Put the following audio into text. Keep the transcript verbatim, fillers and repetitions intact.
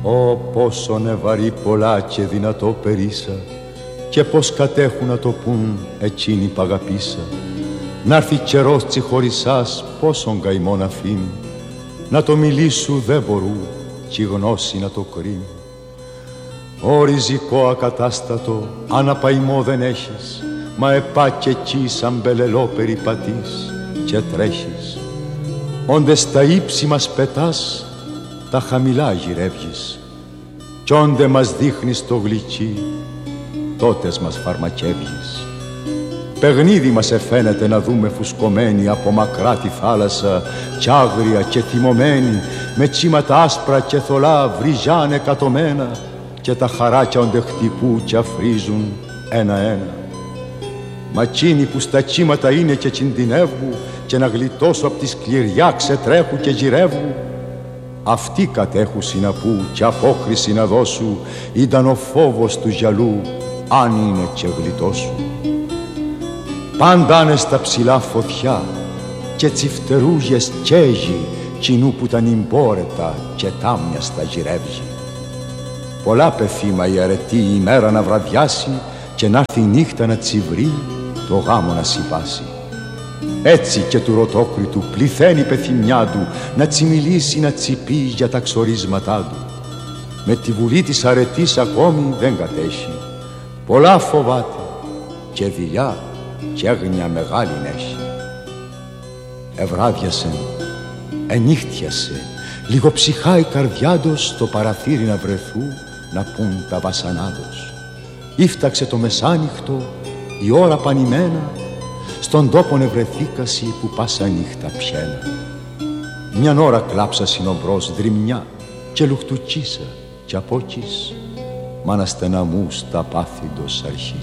Ω πόσο νεβαρή πολλά και δυνατό περίσα, και πως κατέχουν να το πουν εκείνοι π' αγαπήσα. Να'ρθει καιρός τσιχωρισάς πόσον καημόν αφήνει, να το μιλήσου δεν μπορού κι η γνώση να το κρίνει. Ω ριζικό ακατάστατο, αναπαϊμό δεν έχεις, μα επά κι εκεί σαν μπελελό περιπατείς και τρέχεις. Όντες στα ύψη μας πετάς, τα χαμηλά γυρεύγεις, κι όντε μας δείχνεις το γλυκί, τότες μας φαρμακεύγεις. Παιχνίδι μας εφαίνεται να δούμε φουσκωμένη από μακρά τη θάλασσα, κι άγρια και θυμωμένη, με τσίματα άσπρα και θολά βρυζάνε κατωμένα, και τα χαράκια όντε χτυπού κι αφρίζουν ένα-ένα. Μα εκείνοι που στα κύματα είναι και κινδυνεύουν, και να γλιτώσω απ' τη σκληριά ξετρέχουν και γυρεύουν, αυτοί κατέχουσι να πού κι απόκριση να δώσου, ήταν ο φόβος του γυαλού, αν είναι και γλιτώσου. Πάντα είναι στα ψηλά φωτιά και τσιφτερούγες καίγει, κοινού που τα νυμπόρετα και τάμια στα γυρεύγει. Πολλά πεθύμα η αρετή η μέρα να βραδιάσει, και να έρθει η νύχτα να τσιβρεί, το γάμο να συμβάσει. Έτσι και του ρωτόκριτου πληθαίνει η πεθυμιά του, να τσιμιλήσει, να τσιπεί για τα ξορίσματά του. Με τη βουλή της αρετής ακόμη δεν κατέχει, πολλά φοβάται και δειλιά κι έγνοια μεγάλη έχει. Ευράδιασε, ενύχτιασε, λίγο ψυχά η καρδιάντος στο παραθύρι να βρεθού, να πούν τα βασανάδος. Ήφταξε το μεσάνυχτο, η ώρα πανημένα, στον τόπον ευρεθήκασι που πάσα νύχτα πιένα. Μιαν ώρα κλάψα συνομπρός δρυμιά και λουχτουκίσα, κι απόκεις μ' αναστεναμούς τα πάθηντος αρχής.